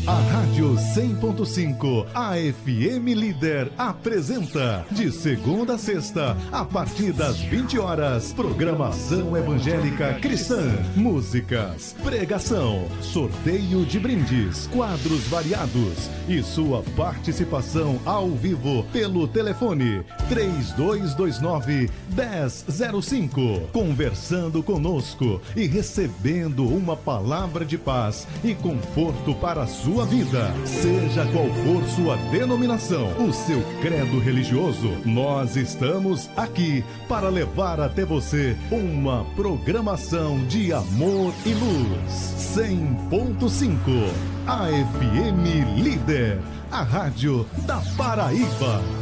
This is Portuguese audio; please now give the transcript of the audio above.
A Rádio 100.5, a FM Líder, apresenta, de segunda a sexta, a partir das 20 horas, programação evangélica cristã, músicas, pregação, sorteio de brindes, quadros variados e sua participação ao vivo pelo telefone 3229-1005, conversando conosco e recebendo uma palavra de paz e conforto para a sua vida. Seja qual for sua denominação, o seu credo religioso, nós estamos aqui para levar até você uma programação de amor e luz. 100.5, a FM Líder, a rádio da Paraíba.